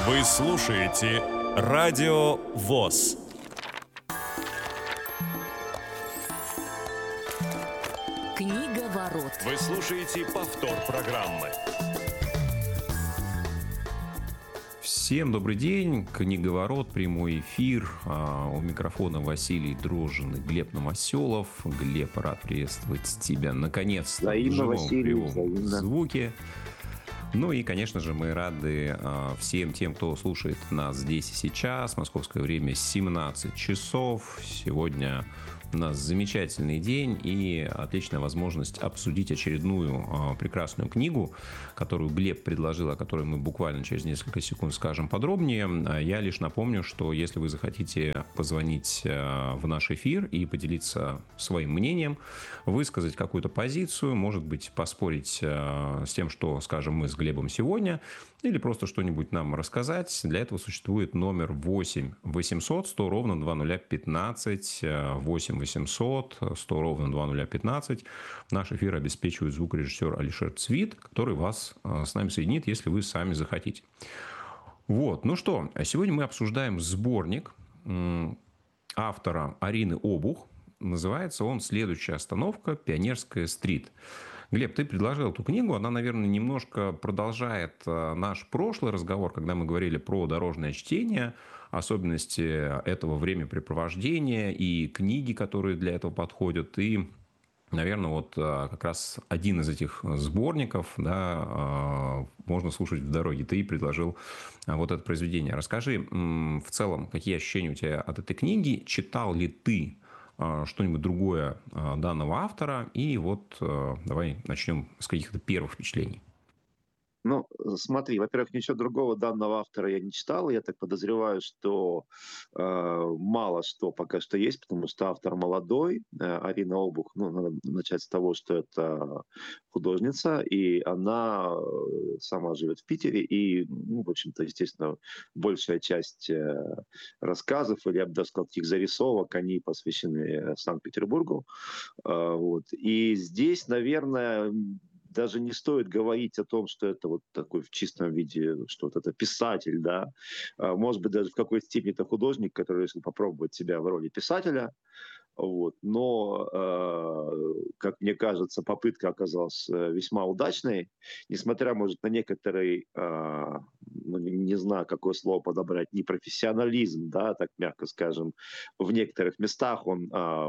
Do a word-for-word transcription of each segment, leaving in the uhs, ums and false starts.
Вы слушаете Радио ВОС. Книга ворот. Вы слушаете повтор программы. Всем добрый день. Книга ворот, прямой эфир. А, у микрофона Василий Дрожжин и Глеб Новоселов. Глеб, рад приветствовать тебя наконец-то в живом кривом звуке. Ну и, конечно же, мы рады а, всем тем, кто слушает нас здесь и сейчас. Московское время семнадцать часов. Сегодня у нас замечательный день и отличная возможность обсудить очередную э, прекрасную книгу, которую Глеб предложил, о которой мы буквально через несколько секунд скажем подробнее. Я лишь напомню, что если вы захотите позвонить э, в наш эфир и поделиться своим мнением, высказать какую-то позицию, может быть, поспорить э, с тем, что скажем мы с Глебом сегодня, или просто что-нибудь нам рассказать, для этого существует номер восемь восемьсот сто ровно два нуля пятнадцать, восемь восемьсот сто ровно два нуля пятнадцать. Наш эфир обеспечивает звукорежиссер Алишер Цвит, который вас с нами соединит, если вы сами захотите. Вот, ну что, сегодня мы обсуждаем сборник автора Арины Обух. Называется он «Следующая остановка. Пионерская стрит». Глеб, ты предложил эту книгу, она, наверное, немножко продолжает наш прошлый разговор, когда мы говорили про дорожное чтение, особенности этого времяпрепровождения и книги, которые для этого подходят. И, наверное, вот как раз один из этих сборников, да, можно слушать в дороге. Ты предложил вот это произведение. Расскажи в целом, какие ощущения у тебя от этой книги, читал ли ты что-нибудь другое данного автора. И вот давай начнем с каких-то первых впечатлений. Ну, смотри, во-первых, ничего другого данного автора я не читал. Я так подозреваю, что э, мало что пока что есть, потому что автор молодой. Э, Арина Обух, ну, надо начать с того, что это художница, и она сама живет в Питере, и, ну, в общем-то, естественно, большая часть э, рассказов, или, я бы даже сказал, таких зарисовок, они посвящены Санкт-Петербургу. Э, вот. И здесь, наверное, даже не стоит говорить о том, что это вот такой в чистом виде, что вот это писатель, да. Может быть, даже в какой-то степени это художник, который решил попробовать себя в роли писателя. Вот. Но, э, как мне кажется, попытка оказалась весьма удачной. Несмотря, может, на некоторый, э, ну, не знаю, какое слово подобрать, непрофессионализм, да, так мягко скажем, в некоторых местах он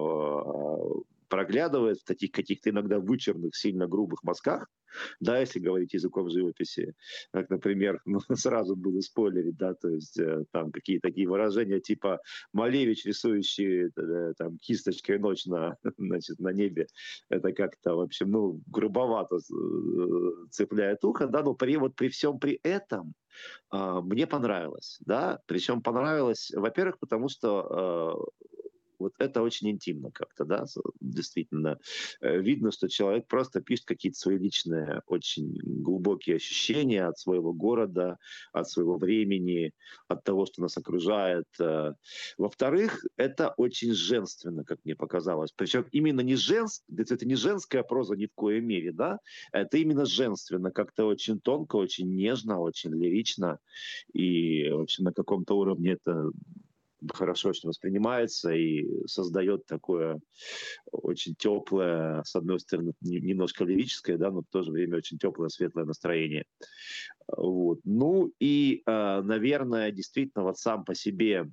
э, проглядывает в таких каких-то иногда вычурных, сильно грубых мазках, да, если говорить языком живописи, как, например, ну, сразу буду спойлерить, да, то есть э, там какие-то такие выражения типа Малевич, рисующий э, там кисточкой ночь на, значит, на небе, это как-то, в общем, ну, грубовато э, цепляет ухо, да, но при, вот при всем при этом э, мне понравилось, да, причем понравилось, во-первых, потому что э, вот это очень интимно как-то, да, действительно. Видно, что человек просто пишет какие-то свои личные, очень глубокие ощущения от своего города, от своего времени, от того, что нас окружает. Во-вторых, это очень женственно, как мне показалось. Причем именно не женск, это не женская проза ни в коей мере, да, это именно женственно, как-то очень тонко, очень нежно, очень лирично. И, в общем, на каком-то уровне это хорошо очень воспринимается и создает такое очень теплое, с одной стороны, немножко лирическое, да, но в то же время очень теплое, светлое настроение. Вот. Ну и, наверное, действительно, вот сам по себе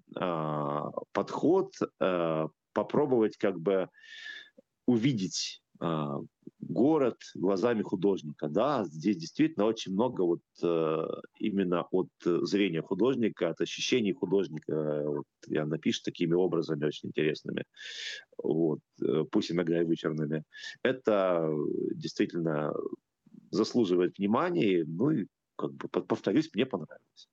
подход попробовать как бы увидеть город глазами художника, да, здесь действительно очень много вот э, именно от зрения художника, от ощущений художника, вот, я напишу такими образами очень интересными, вот, пусть иногда и вычурными. Это действительно заслуживает внимания, ну и, как бы, повторюсь, мне понравилось.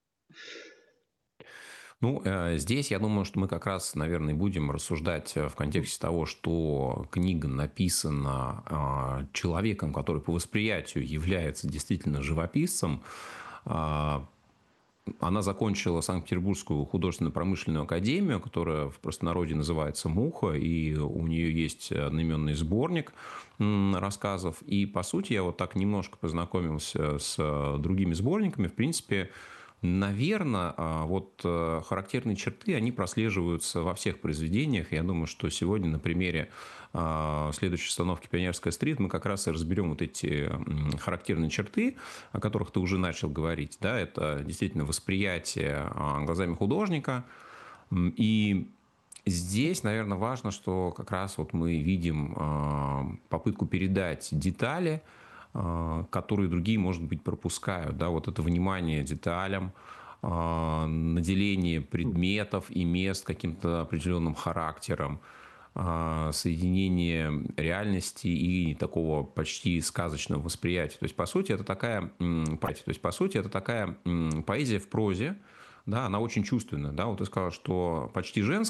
Ну, здесь я думаю, что мы как раз, наверное, будем рассуждать в контексте того, что книга написана человеком, который по восприятию является действительно живописцем. Она закончила Санкт-Петербургскую художественно-промышленную академию, которая в простонародье называется «Муха», и у нее есть одноименный сборник рассказов. И, по сути, я вот так немножко познакомился с другими сборниками. В принципе, Наверное, вот характерные черты, они прослеживаются во всех произведениях. Я думаю, что сегодня на примере следующей остановки «Пионерская стрит» мы как раз и разберем вот эти характерные черты, о которых ты уже начал говорить. Да, это действительно восприятие глазами художника. И здесь, наверное, важно, что как раз вот мы видим попытку передать детали, которые другие, может быть, пропускают. Да, вот это внимание деталям, наделение предметов и мест каким-то определенным характером, соединение реальности и такого почти сказочного восприятия. То есть, по сути, это такая, то есть, по сути, это такая поэзия в прозе, да, она очень чувственная. Да, вот ты сказал, что почти женская,